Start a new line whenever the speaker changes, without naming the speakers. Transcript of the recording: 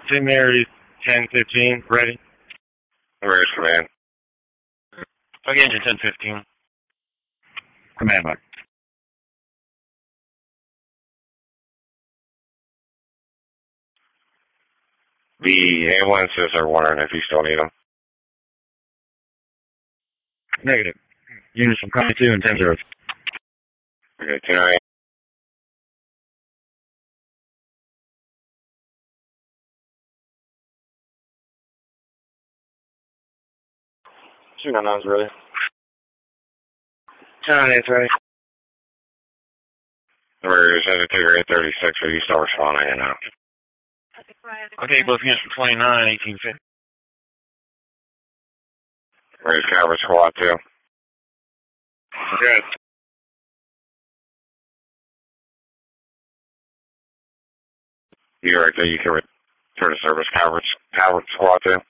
St. Mary's 1015, ready.
Where's command?
Okay, engine 1015.
Command back.
The ambulances are wondering if you still need them.
Negative. Units from Connie 2 and 10-0.
Okay, 298.
Two nine nine's ready. 298's ready.
Where's Tiger 836? Are you still responding or no?
Okay, both units from 29, 1850.
Where's Calvert Squad 2?
Good.
You right there, you can return to service, Calvert Squad 2.